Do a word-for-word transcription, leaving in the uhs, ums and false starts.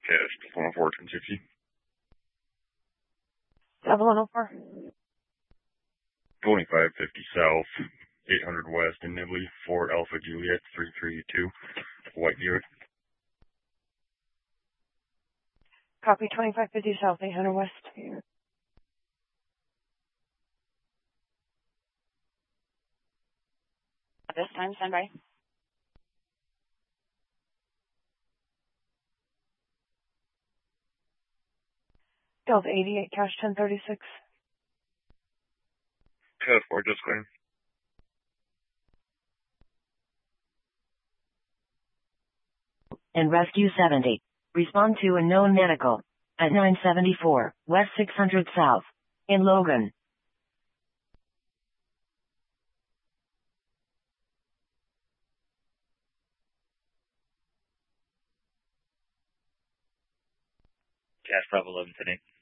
Cash, one oh four, ten sixty. Seven one oh four. twenty-five fifty South, eight hundred West in Nibley, four Alpha Juliet, three three two, White Buick. Copy, twenty-five fifty South, eight hundred West. At this time, stand by. Delta eighty-eight, cash ten thirty-six. Cash four, just clear. And Rescue seventy. Respond to a known medical. At nine seventy-four, West six hundred South. In Logan. Cash Bravo eleven today.